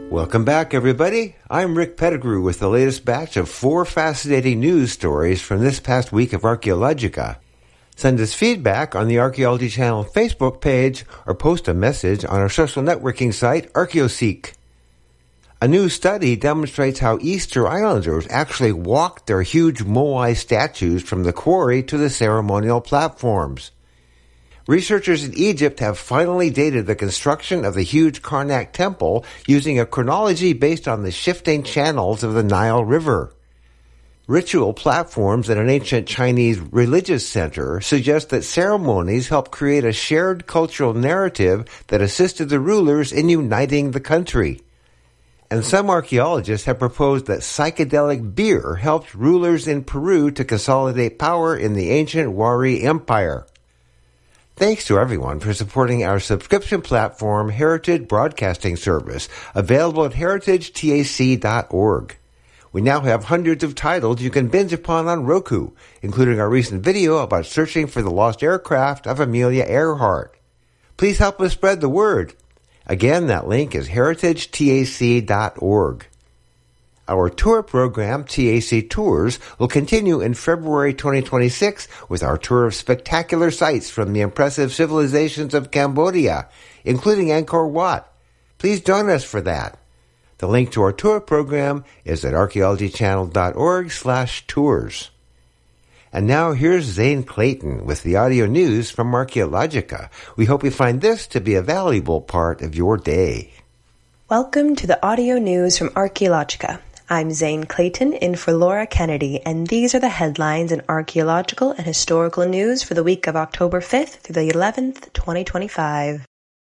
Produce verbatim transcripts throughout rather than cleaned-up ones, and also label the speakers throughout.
Speaker 1: Welcome back, everybody. I'm Rick Pettigrew with the latest batch of four fascinating news stories from this past week of Archaeologica. Send us feedback on the Archaeology Channel Facebook page or post a message on our social networking site, ArchaeoSeek. A new study demonstrates how Easter Islanders actually walked their huge Moai statues from the quarry to the ceremonial platforms. Researchers in Egypt have finally dated the construction of the huge Karnak temple using a chronology based on the shifting channels of the Nile River. Ritual platforms at an ancient Chinese religious center suggest that ceremonies helped create a shared cultural narrative that assisted the rulers in uniting the country. And some archaeologists have proposed that psychedelic beer helped rulers in Peru to consolidate power in the ancient Wari Empire. Thanks to everyone for supporting our subscription platform, Heritage Broadcasting Service, available at heritage tac dot org. We now have hundreds of titles you can binge upon on Roku, including our recent video about searching for the lost aircraft of Amelia Earhart. Please help us spread the word. Again, that link is heritage tac dot org. Our tour program, T A C Tours, will continue in February twenty twenty-six with our tour of spectacular sites from the impressive civilizations of Cambodia, including Angkor Wat. Please join us for that. The link to our tour program is at archaeology channel dot org slash tours. And now here's Zane Clayton with the audio news from Archaeologica. We hope you find this to be a valuable part of your day.
Speaker 2: Welcome to the audio news from Archaeologica. I'm Zane Clayton in for Laura Kennedy, and these are the headlines in archaeological and historical news for the week of October fifth through the eleventh, twenty twenty-five.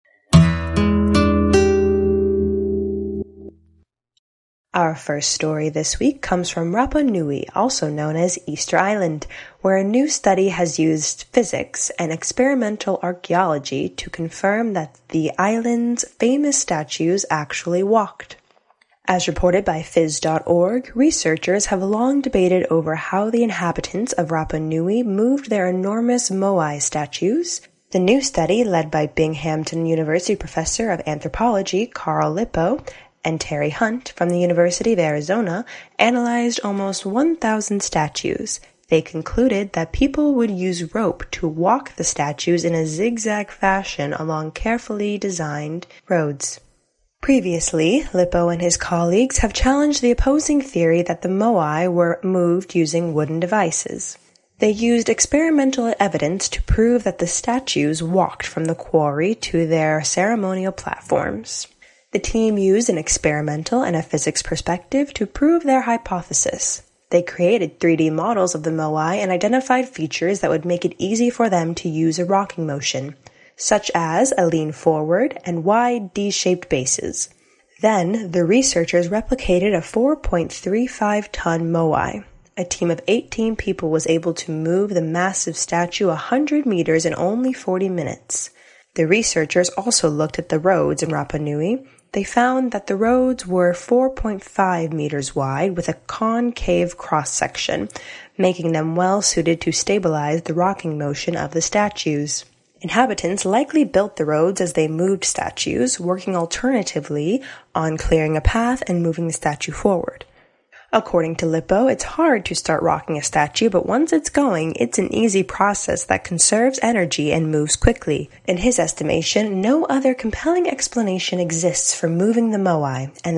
Speaker 2: Our first story this week comes from Rapa Nui, also known as Easter Island, where a new study has used physics and experimental archaeology to confirm that the island's famous statues actually walked. As reported by phys dot org, researchers have long debated over how the inhabitants of Rapa Nui moved their enormous Moai statues. The new study, led by Binghamton University professor of anthropology Carl Lippo and Terry Hunt from the University of Arizona, analyzed almost one thousand statues. They concluded that people would use rope to walk the statues in a zigzag fashion along carefully designed roads. Previously, Lippo and his colleagues have challenged the opposing theory that the Moai were moved using wooden devices. They used experimental evidence to prove that the statues walked from the quarry to their ceremonial platforms. The team used an experimental and a physics perspective to prove their hypothesis. They created three D models of the Moai and identified features that would make it easy for them to use a rocking motion, such as a lean forward and wide D-shaped bases. Then, the researchers replicated a four point three five ton Moai. A team of eighteen people was able to move the massive statue one hundred meters in only forty minutes. The researchers also looked at the roads in Rapa Nui. They found that the roads were four point five meters wide with a concave cross-section, making them well suited to stabilize the rocking motion of the statues. Inhabitants likely built the roads as they moved statues, working alternatively on clearing a path and moving the statue forward. According to Lippo, it's hard to start rocking a statue, but once it's going, it's an easy process that conserves energy and moves quickly. In his estimation, no other compelling explanation exists for moving the Moai, and